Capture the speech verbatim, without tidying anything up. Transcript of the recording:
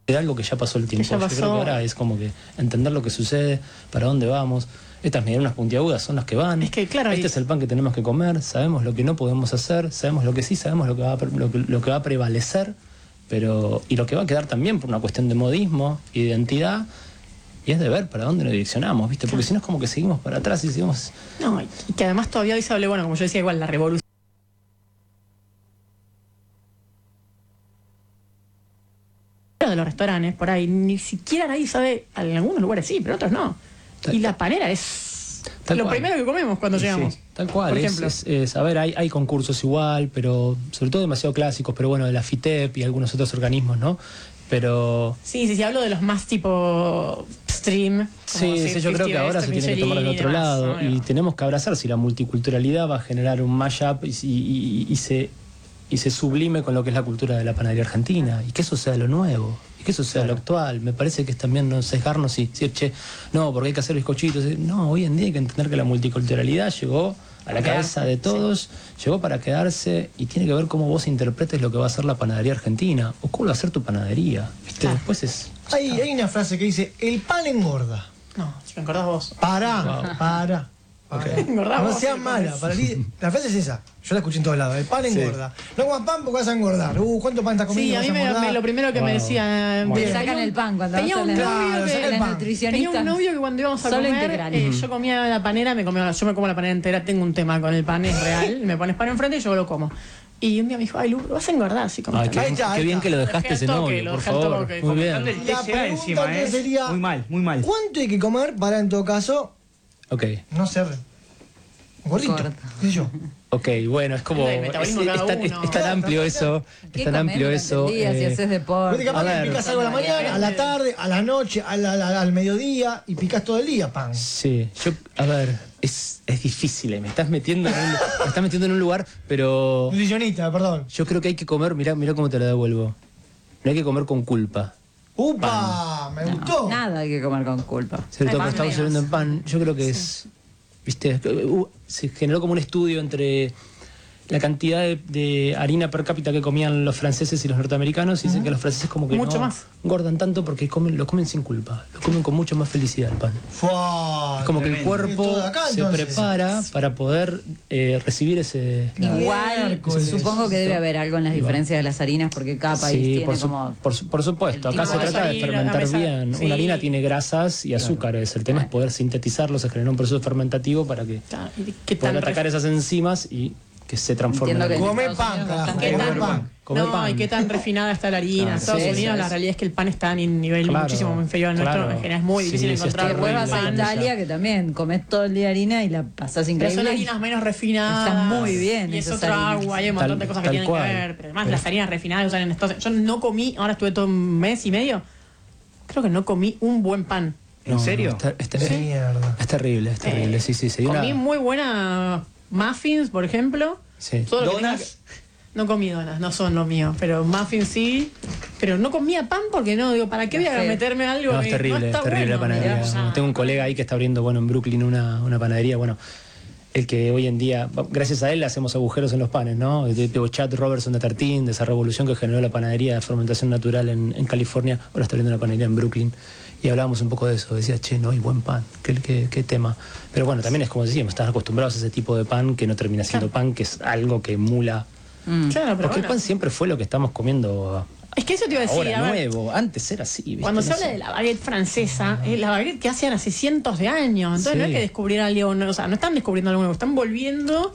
de algo que ya pasó el tiempo. Yo creo que ahora es como que entender lo que sucede, para dónde vamos. Estas medialunas puntiagudas son las que van. Es que, claro, este y... es el pan que tenemos que comer, sabemos lo que no podemos hacer, sabemos lo que sí, sabemos lo que va a, lo que, lo que va a prevalecer, pero y lo que va a quedar también por una cuestión de modismo, identidad, y es de ver para dónde nos direccionamos, ¿viste? Porque si no es como que seguimos para atrás y seguimos... No, y que además todavía hoy se hable, bueno, como yo decía, igual la revolución de los restaurantes, por ahí, ni siquiera nadie sabe, en algunos lugares sí, pero en otros no. Tal y la panera es lo cual. primero que comemos cuando llegamos. Sí, tal cual, por es, ejemplo. Es, es, a ver, hay, hay concursos igual, pero sobre todo demasiado clásicos, pero bueno, de la FITEP y algunos otros organismos, ¿no? Pero... Sí, sí, sí, hablo de los más tipo stream. Sí, sí, yo creo que ahora se tiene que tomar del otro lado, ¿no? Y tenemos que abrazar si la multiculturalidad va a generar un mashup y, y, y, y se... y se sublime con lo que es la cultura de la panadería argentina, y que eso sea lo nuevo, y que eso sea claro. lo actual. Me parece que es también no sesgarnos y decir, che, no, porque hay que hacer bizcochitos. No, hoy en día hay que entender que la multiculturalidad llegó a la cabeza de todos, sí. llegó para quedarse, y tiene que ver cómo vos interpretes lo que va a ser la panadería argentina, o cómo va a ser tu panadería, ¿viste? Ah. Después es... Hay, hay una frase que dice, el pan engorda. No, si lo engordás vos. Pará, wow. pará. Okay. No seas mala, para mí, la frase es esa. Yo la escuché en todos lados. El pan engorda. Sí. No comas pan porque vas a engordar. Uh, ¿cuánto pan estás comiendo? Sí, a mí me, me, lo primero que wow. me decía. Te sacan el pan cuando tenía un novio claro, que la nutricionista. Tenía un novio que cuando íbamos a Solo comer, eh, yo comía la panera, me comía, yo me como la panera entera. Tengo un tema con el pan, es real. Me pones pan enfrente y yo lo como. Y un día me dijo, ay, Lu, vas a engordar así como. Ay, qué, está, qué bien que lo dejaste ese novio, por favor. Muy bien. La pregunta encima, ¿eh? sería, muy mal, muy mal. ¿cuánto hay que comer para, en todo caso, Ok. no ser gordito? ¿Qué sé yo? Ok, bueno, es como... Es, es, es, tan, es, es tan amplio eso, es tan amplio eso. Día, eh, si haces deporte. Capaz que picas algo a la mañana, a la tarde, a la noche, a la, a la, al mediodía, y picas todo el día pan. Sí, yo, a ver, es, es difícil, eh, me estás metiendo en un, me estás metiendo en un lugar, pero... Nutricionista, perdón. Yo creo que hay que comer, mirá, mirá cómo te la devuelvo. No hay que comer con culpa. ¡Upa! Pan. Me gustó. No, nada hay que comer con culpa. Cierto, pero estamos hablando en pan, yo creo que sí. es... ¿Viste? Uh, se generó como un estudio entre la cantidad de, de harina per cápita que comían los franceses y los norteamericanos, y dicen uh-huh. que los franceses como que mucho no más. engordan tanto porque comen, lo comen sin culpa, lo comen con mucho más felicidad el pan. Fua, es como tremendo. Que el cuerpo acá, se prepara para poder eh, recibir ese... Igual, supongo que debe haber algo en las diferencias de las harinas, porque cada país sí, tiene por su, como... Por, por supuesto, acá se trata de fermentar bien. Sí. Una harina tiene grasas y azúcares, el tema claro. es poder sintetizarlo, se genera un proceso fermentativo para que claro. puedan atacar esas enzimas y que se transformen en... Come pan, carajo, ¿Qué come tan, pan. Come no, pan. Y qué tan refinada está la harina. En Estados sí, Unidos es. la realidad es que el pan está en un nivel claro, muchísimo inferior al nuestro. Claro. En general es muy difícil sí, encontrar. Después vas a Italia, que también comes todo el día harina y la pasás increíble. Pero son harinas menos refinadas. Están muy bien. Y es otra agua, hay un montón tal, de cosas que tienen cual. que ver. Pero además pero. las harinas refinadas que usan en Estados Unidos. Yo no comí, ahora estuve todo un mes y medio, creo que no comí un buen pan. ¿En no, serio? Está, está, sí. es, es terrible, es terrible. Eh, sí, sí, sí. Comí una... muy buenas muffins, por ejemplo. Sí. ¿Donas? No comí donas, no son lo mío, pero muffins sí. Pero no comía pan porque no, digo, ¿para qué voy a meterme algo? No, es terrible, no está es terrible bueno, la panadería. Mirá, tengo un colega ahí que está abriendo, bueno, en Brooklyn una, una panadería, bueno, el que hoy en día, gracias a él hacemos agujeros en los panes, ¿no? De, de Chad Robertson de Tartín, de esa revolución que generó la panadería de fermentación natural en, en California, ahora está abriendo una panadería en Brooklyn. Y hablábamos un poco de eso, decía, che, no hay buen pan, ¿Qué, qué, qué tema? Pero bueno, también es como decíamos, estás acostumbrados a ese tipo de pan que no termina siendo claro. pan, que es algo que emula. Mm. Claro, pero porque bueno. el pan siempre fue lo que estamos comiendo. Es que eso te iba a decir. Ahora a nuevo, antes era así. ¿viste? Cuando no se habla sé. de la baguette francesa, eh, la baguette que hacían hace cientos de años. Entonces sí. no es que descubrieran algo, no, o sea, no están descubriendo algo nuevo, están volviendo